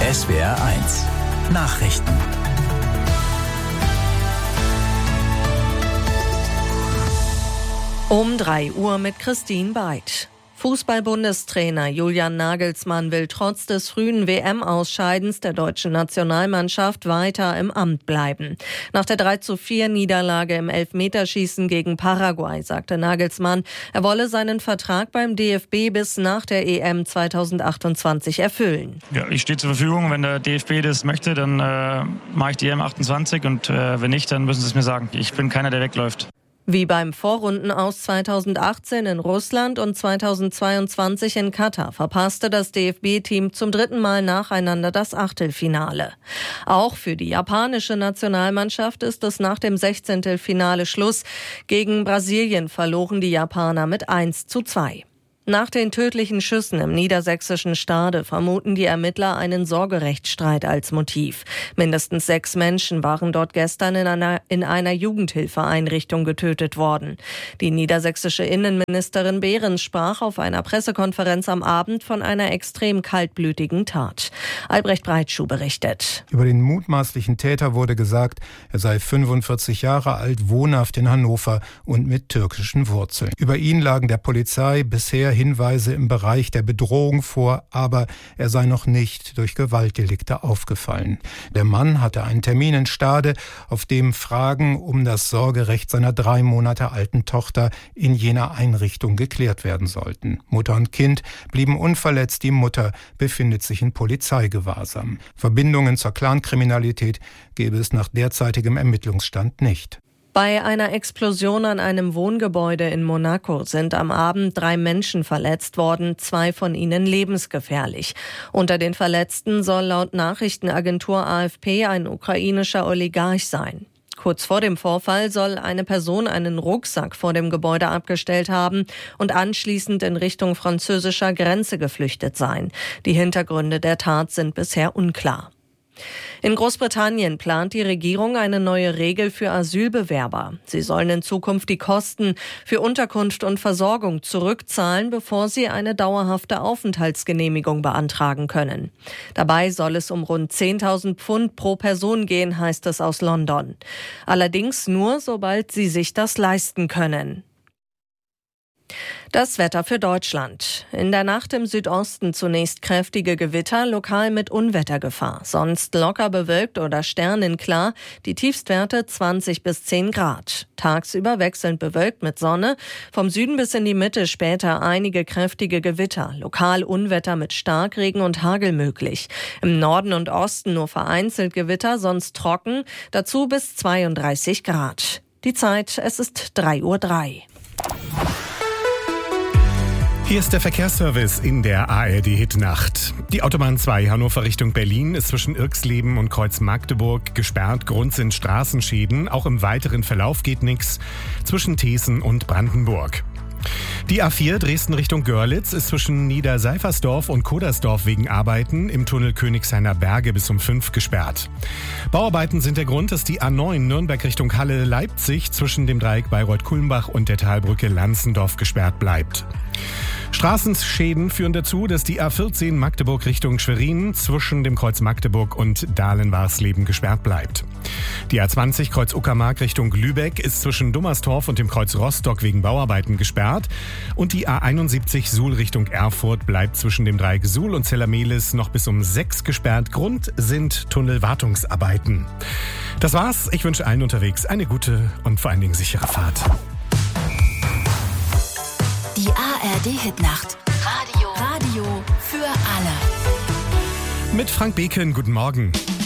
SWR1 Nachrichten. Um 3 Uhr mit Christine Beid. Fußball-Bundestrainer Julian Nagelsmann will trotz des frühen WM-Ausscheidens der deutschen Nationalmannschaft weiter im Amt bleiben. Nach der 3:4-Niederlage im Elfmeterschießen gegen Paraguay sagte Nagelsmann, er wolle seinen Vertrag beim DFB bis nach der EM 2028 erfüllen. Ja, ich stehe zur Verfügung. Wenn der DFB das möchte, dann mache ich die EM 28 und wenn nicht, dann müssen sie es mir sagen. Ich bin keiner, der wegläuft. Wie beim Vorrundenaus 2018 in Russland und 2022 in Katar verpasste das DFB-Team zum 3. Mal nacheinander das Achtelfinale. Auch für die japanische Nationalmannschaft ist es nach dem 16. Finale Schluss. Gegen Brasilien verloren die Japaner mit 1:2. Nach den tödlichen Schüssen im niedersächsischen Stade vermuten die Ermittler einen Sorgerechtsstreit als Motiv. Mindestens 6 Menschen waren dort gestern in einer Jugendhilfeeinrichtung getötet worden. Die niedersächsische Innenministerin Behrens sprach auf einer Pressekonferenz am Abend von einer extrem kaltblütigen Tat. Albrecht Breitschuh berichtet. Über den mutmaßlichen Täter wurde gesagt, er sei 45 Jahre alt, wohnhaft in Hannover und mit türkischen Wurzeln. Über ihn lagen der Polizei bisher Hinweise im Bereich der Bedrohung vor, aber er sei noch nicht durch Gewaltdelikte aufgefallen. Der Mann hatte einen Termin in Stade, auf dem Fragen um das Sorgerecht seiner 3 Monate alten Tochter in jener Einrichtung geklärt werden sollten. Mutter und Kind blieben unverletzt, die Mutter befindet sich in Polizeigewahrsam. Verbindungen zur Clankriminalität gäbe es nach derzeitigem Ermittlungsstand nicht. Bei einer Explosion an einem Wohngebäude in Monaco sind am Abend 3 Menschen verletzt worden, 2 von ihnen lebensgefährlich. Unter den Verletzten soll laut Nachrichtenagentur AFP ein ukrainischer Oligarch sein. Kurz vor dem Vorfall soll eine Person einen Rucksack vor dem Gebäude abgestellt haben und anschließend in Richtung französischer Grenze geflüchtet sein. Die Hintergründe der Tat sind bisher unklar. In Großbritannien plant die Regierung eine neue Regel für Asylbewerber. Sie sollen in Zukunft die Kosten für Unterkunft und Versorgung zurückzahlen, bevor sie eine dauerhafte Aufenthaltsgenehmigung beantragen können. Dabei soll es um rund 10.000 Pfund pro Person gehen, heißt es aus London. Allerdings nur, sobald sie sich das leisten können. Das Wetter für Deutschland. In der Nacht im Südosten zunächst kräftige Gewitter, lokal mit Unwettergefahr. Sonst locker bewölkt oder sternenklar, die Tiefstwerte 20 bis 10 Grad. Tagsüber wechselnd bewölkt mit Sonne, vom Süden bis in die Mitte später einige kräftige Gewitter. Lokal Unwetter mit Starkregen und Hagel möglich. Im Norden und Osten nur vereinzelt Gewitter, sonst trocken, dazu bis 32 Grad. Die Zeit, es ist 3:03 Uhr. Hier ist der Verkehrsservice in der ARD-Hit-Nacht. Die Autobahn 2 Hannover Richtung Berlin ist zwischen Irxleben und Kreuz Magdeburg gesperrt. Grund sind Straßenschäden. Auch im weiteren Verlauf geht nichts zwischen Thesen und Brandenburg. Die A4 Dresden Richtung Görlitz ist zwischen Niederseifersdorf und Kodersdorf wegen Arbeiten im Tunnel Königshainer Berge bis um 5 gesperrt. Bauarbeiten sind der Grund, dass die A9 Nürnberg Richtung Halle-Leipzig zwischen dem Dreieck Bayreuth-Kulmbach und der Talbrücke Lanzendorf gesperrt bleibt. Straßenschäden führen dazu, dass die A14 Magdeburg Richtung Schwerin zwischen dem Kreuz Magdeburg und Dahlen-Warsleben gesperrt bleibt. Die A20 Kreuz Uckermark Richtung Lübeck ist zwischen Dummerstorf und dem Kreuz Rostock wegen Bauarbeiten gesperrt. Und die A71 Suhl Richtung Erfurt bleibt zwischen dem Dreieck Suhl und Zellermehlis noch bis um 6 gesperrt. Grund sind Tunnelwartungsarbeiten. Das war's. Ich wünsche allen unterwegs eine gute und vor allen Dingen sichere Fahrt. Die ARD-Hit-Nacht. Radio für alle. Mit Frank Beken, guten Morgen.